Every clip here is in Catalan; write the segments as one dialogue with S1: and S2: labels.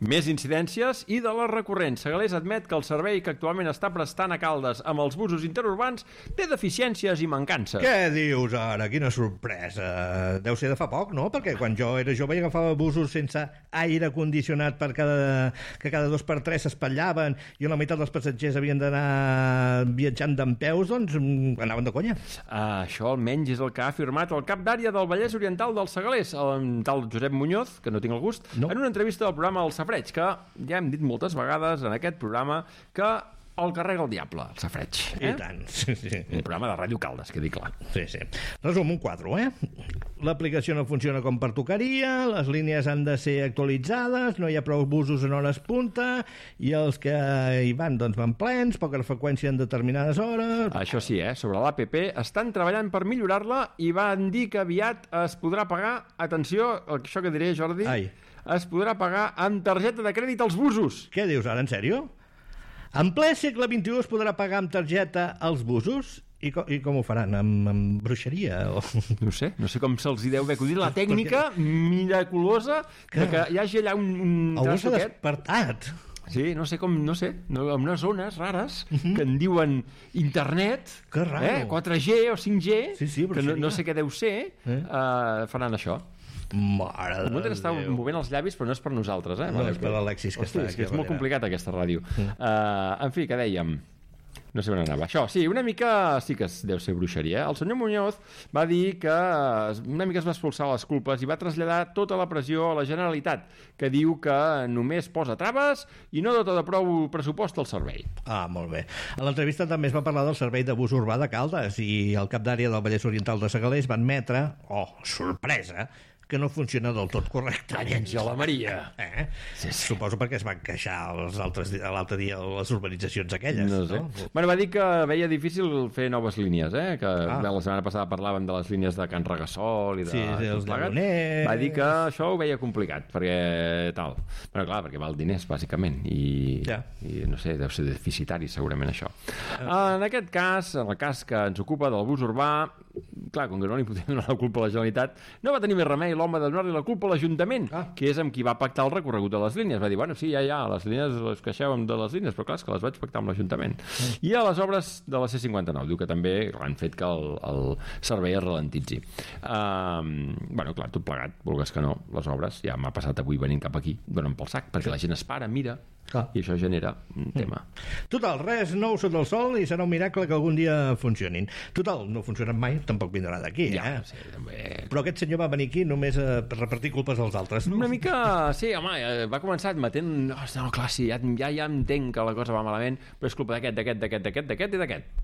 S1: Més incidències i de les recurrents. Segalers admet que el servei que actualment està prestant a Caldes amb els busos interurbans té deficiències i mancances.
S2: Què dius ara? Quina sorpresa. Deu ser de fa poc, no? Perquè quan jo era jove i agafava busos sense aire condicionat que cada 2 per 3 s'espatllaven i la meitat dels passatgers havien d'anar viatjant dempeus, doncs anaven de conya.
S1: Això almenys és el que ha afirmat el cap d'àrea del Vallès Oriental dels Segalers, el tal Josep Muñoz, que no tinc el gust, en una entrevista del programa El Safareig, que ja hem dit moltes vegades en aquest programa que el carrega el diable, el Safareig.
S2: I tant. Sí.
S1: Un programa de Ràdio Caldes, quedi clar.
S2: Sí. Resum, un quadre, L'aplicació no funciona com pertocaria, les línies han de ser actualitzades, no hi ha prou busos en hores punta, i els que hi van, doncs van plens, poca freqüència en determinades hores...
S1: Això sí, sobre l'APP estan treballant per millorar-la i van dir que aviat es podrà pagar, atenció, això que diré, Jordi, es podrà pagar amb targeta de crèdit als busos.
S2: Què dius ara, en sèrio? En ple segle XXI es podrà pagar amb targeta als busos? I com ho faran? Amb bruixeria? O...
S1: No sé com se'ls hi deu haver acudit la tècnica miraculosa que hi hagi allà un
S2: algú s'ha despertat.
S1: Sí, no sé, en unes zones rares que en diuen internet, 4G o 5G, que no sé què deu ser, faran això.
S2: Mare de Déu.
S1: Està movent els llavis, però no és per nosaltres,
S2: No, és per l'Alexis que està aquí.
S1: És molt complicat aquesta ràdio. En fi, què dèiem? No sé on anava. Això, sí, una mica sí que deu ser bruixeria. El senyor Muñoz va dir que una mica es va expulsar les culpes i va traslladar tota la pressió a la Generalitat, que diu que només posa traves i no dota de prou pressupost al servei.
S2: Molt bé. A l'entrevista també es va parlar del servei de bus urbà de Caldes i el cap d'àrea del Vallès Oriental de Segalers va admetre, sorpresa, que no funciona del tot correctament.
S1: Calla'ns a la Maria.
S2: Sí. Suposo perquè es van queixar l'altre dia les urbanitzacions aquelles.
S1: No sé. Bueno, va dir que veia difícil fer noves línies, que la setmana passada parlàvem de les línies de Can Regasol i de...
S2: Sí, els Llagoner...
S1: Va dir que això ho veia complicat, perquè tal. Bueno, clar, perquè val diners, bàsicament, i no sé, deu ser deficitari, segurament, això. En aquest cas, en el cas que ens ocupa del bus urbà, clar, com que no li podem donar la culpa a la Generalitat, no va tenir més remei l'home de donar-li la culpa a l'Ajuntament, que és amb qui va pactar el recorregut de les línies. Va dir, bueno, sí, ja, les línies, us queixeu de les línies, però clar, és que les vaig pactar amb l'Ajuntament. I a les obres de la C59, diu que també han fet que el servei es ralentitzi. Bueno, clar, tot plegat, vulgues que no, les obres, ja m'ha passat avui venint cap aquí, donen pel sac, perquè la gent es para, mira, i això genera un tema.
S2: Total, res nou sota el sol i serà un miracle que algun dia funcionin. Total, no funcionen mai, tampoc vindrà d'aquí,
S1: Sí, també.
S2: Però aquest senyor va venir aquí només a repartir culpes als altres, no?
S1: Una mica, sí, home, va començar admetent, no, clar, sí, ja entenc que la cosa va malament, però és culpa d'aquest i d'aquest.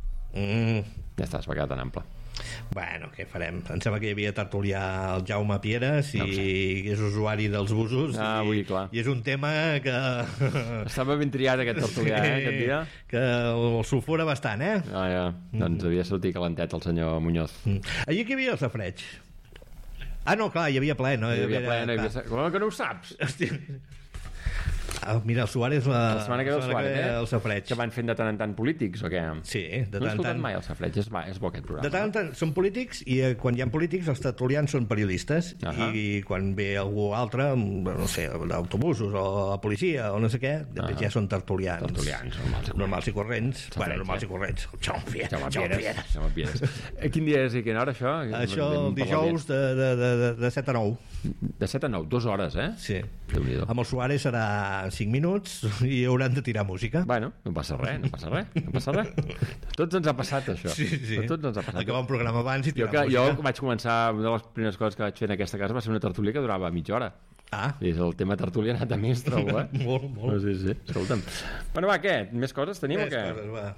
S1: Ja està, es va quedar tan ample.
S2: Bueno, què farem? Em sembla que hi havia tertulià el Jaume Pieres i és usuari dels busos i és un tema que...
S1: Estava ben triat aquest tertulià, aquest dia.
S2: Que el sulfura bastant,
S1: Doncs devia sortir calentet el senyor Muñoz.
S2: Allí que hi havia el Safareig? No, clar, hi havia ple, no?
S1: Com que no ho saps?
S2: Hòstia. Mira, el Suárez
S1: la setmana que ve
S2: el Safareig,
S1: que van fent de tant en tant polítics o què?
S2: Sí, de tant en tant.
S1: No he escoltat mai el Safareig, és bo aquest programa.
S2: De tant en tant són polítics i quan hi ha polítics els tertulians són periodistes i quan ve algú altre, no sé, d'autobusos o la policia o no sé què, ja són tertulians normals i corrents. Bueno, normals i corrents. Jaume Pieres.
S1: Quin dia és i quina hora, això?
S2: Això el dijous de 7 a 9.
S1: De 7 a 9, 2 hores,
S2: Sí. Amb el Suárez serà 5 minuts i hauran de tirar música.
S1: Bueno, no passa res. Tots ens ha passat això.
S2: Sí.
S1: Tots ens ha passat.
S2: Acabar un programa abans i tirar música.
S1: Jo vaig començar, una de les primeres coses que vaig fer en aquesta casa va ser una tertúlia que durava mitja hora. I el tema tertúlia ha anat a més, trobo,
S2: Molt.
S1: Sí, escolta'm. Bueno, va, què? Més coses tenim o què?
S2: Més coses, va.